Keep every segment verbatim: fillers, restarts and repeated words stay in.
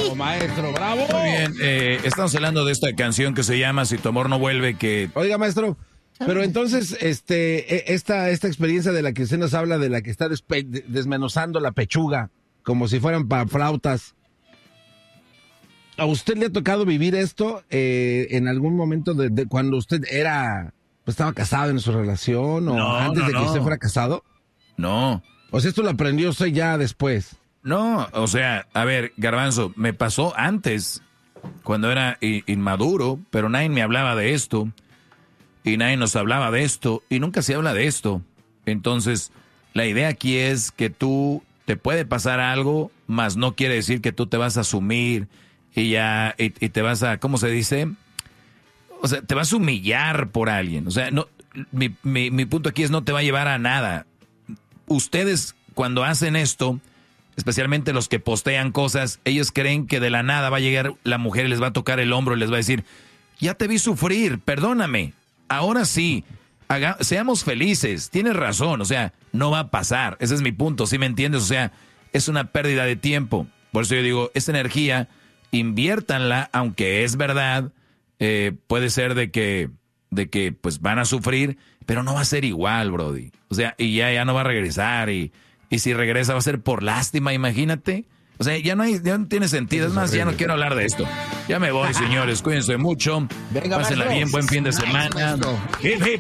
Bravo, maestro, bravo. Muy bien, eh, estamos hablando de esta canción que se llama Si tu amor no vuelve, que... Oiga, maestro, pero entonces, este, esta, esta experiencia de la que usted nos habla, de la que está despe- desmenuzando la pechuga, como si fueran para flautas, ¿a usted le ha tocado vivir esto eh, en algún momento de, de cuando usted era, pues estaba casado en su relación o No, antes no, de que no. usted fuera casado? No, O sea, esto lo aprendió usted ya después. no, o sea, a ver, Garbanzo, me pasó antes, cuando era i- inmaduro, pero nadie me hablaba de esto, y nadie nos hablaba de esto, y nunca se habla de esto. Entonces, la idea aquí es que tú te puede pasar algo, mas no quiere decir que tú te vas a asumir y ya, y, y te vas a, ¿cómo se dice? O sea, te vas a humillar por alguien. O sea, no, mi, mi, mi punto aquí es no te va a llevar a nada. Ustedes cuando hacen esto, especialmente los que postean cosas, ellos creen que de la nada va a llegar la mujer y les va a tocar el hombro y les va a decir, ya te vi sufrir, perdóname, ahora sí, haga, seamos felices, tienes razón, o sea, no va a pasar, ese es mi punto, ¿sí me entiendes? O sea, es una pérdida de tiempo, por eso yo digo, esa energía, inviértanla, aunque es verdad, eh, puede ser de que, de que pues van a sufrir, pero no va a ser igual, Brody. O sea, y ya, ya no va a regresar. Y, y si regresa va a ser por lástima, imagínate. O sea, ya no, hay, ya no tiene sentido. Es más, ya no quiero hablar de esto. Ya me voy, señores. Cuídense mucho. Venga, pásenla maestro. bien. Buen fin de semana. Hip, hip.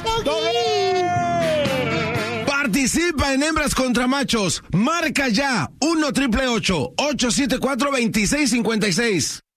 Participa en Hembras contra Machos. Marca ya uno triple ocho, ocho siete cuatro, dos seis cinco seis.